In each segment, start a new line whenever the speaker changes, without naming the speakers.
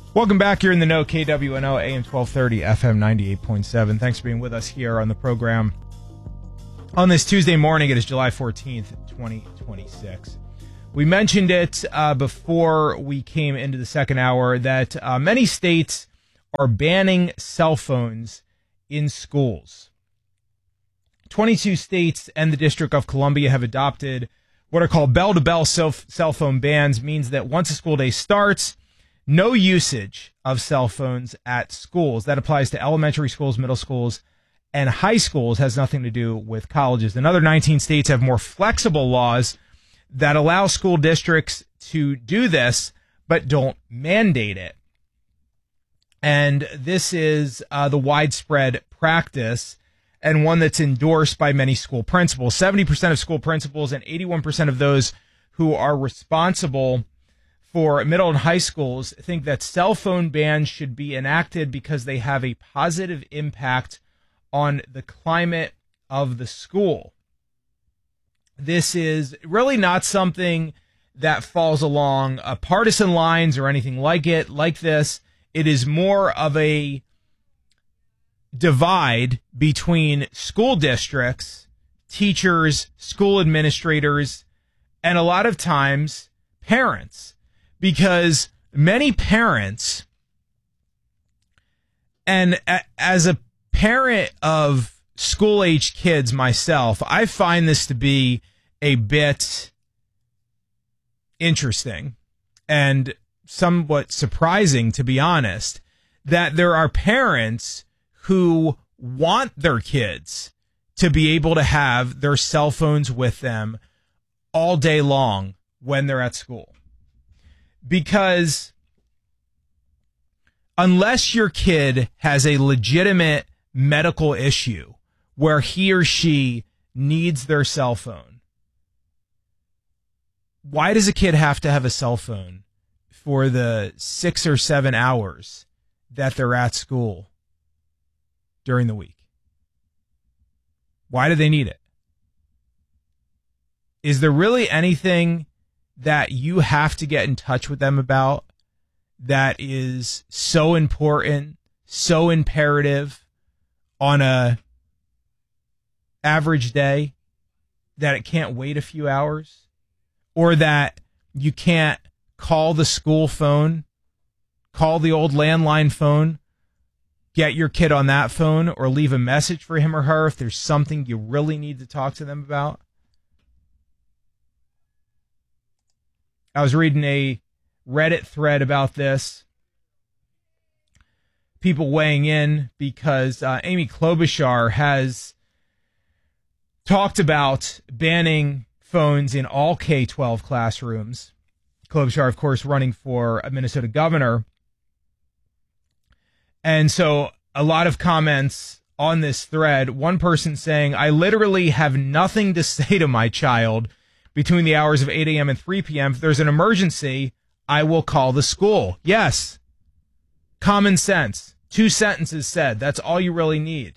Welcome back. You're in the know, KWNO, AM 1230, FM 98.7. Thanks for being with us here on the program. On this Tuesday morning, it is July 14th, 2026. We mentioned it before we came into the second hour that many states are banning cell phones in schools. 22 states and the District of Columbia have adopted what are called bell-to-bell cell phone bans. Means that once a school day starts, no usage of cell phones at schools. That applies to elementary schools, middle schools, and high schools. Has nothing to do with colleges. Another 19 states have more flexible laws that allow school districts to do this, but don't mandate it. And this is the widespread practice and one that's endorsed by many school principals. 70% of school principals and 81% of those who are responsible for middle and high schools think that cell phone bans should be enacted because they have a positive impact on the climate of the school. This is really not something that falls along partisan lines or anything like this. It is more of a divide between school districts, teachers, school administrators, and a lot of times parents. Because many parents, and as a parent of school-age kids myself, I find this to be a bit interesting and somewhat surprising, to be honest, that there are parents who want their kids to be able to have their cell phones with them all day long when they're at school. Because unless your kid has a legitimate medical issue where he or she needs their cell phone, why does a kid have to have a cell phone for the 6 or 7 hours that they're at school during the week? Why do they need it? Is there really anything that you have to get in touch with them about that is so important, so imperative on a average day that it can't wait a few hours? Or that you can't call the school phone, call the old landline phone, get your kid on that phone, or leave a message for him or her if there's something you really need to talk to them about? I was reading a Reddit thread about this. People weighing in because Amy Klobuchar has talked about banning phones in all K-12 classrooms. Klobuchar, of course, running for a Minnesota governor. And so a lot of comments on this thread. One person saying, I literally have nothing to say to my child between the hours of 8 a.m. and 3 p.m. If there's an emergency, I will call the school. Yes. Common sense. 2 sentences said. That's all you really need.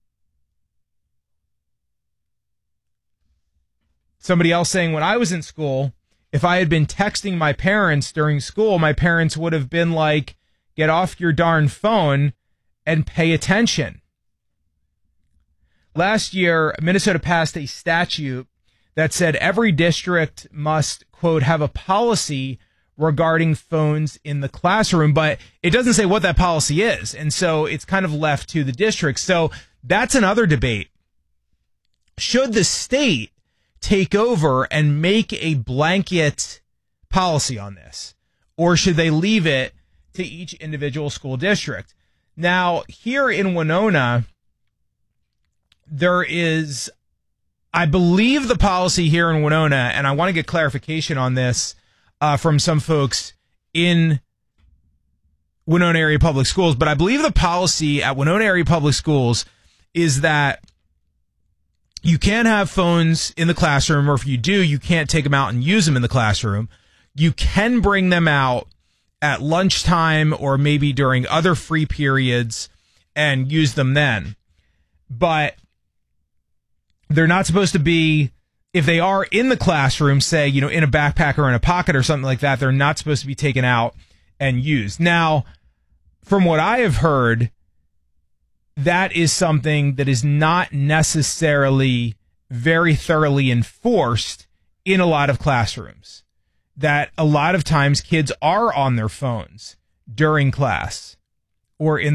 Somebody else saying, when I was in school, if I had been texting my parents during school, my parents would have been like, get off your darn phone and pay attention. Last year, Minnesota passed a statute that said every district must, quote, have a policy regarding phones in the classroom, but it doesn't say what that policy is. And so it's kind of left to the district. So that's another debate. Should the state take over and make a blanket policy on this? Or should they leave it to each individual school district? Now, here in Winona, there is, I believe, the policy here in Winona, and I want to get clarification on this from some folks in Winona Area Public Schools, but I believe the policy at Winona Area Public Schools is that you can't have phones in the classroom, or if you do, you can't take them out and use them in the classroom. You can bring them out at lunchtime or maybe during other free periods and use them then. But they're not supposed to be, if they are in the classroom, say, you know, in a backpack or in a pocket or something like that, they're not supposed to be taken out and used. Now, from what I have heard, that is something that is not necessarily very thoroughly enforced in a lot of classrooms. That a lot of times kids are on their phones during class or in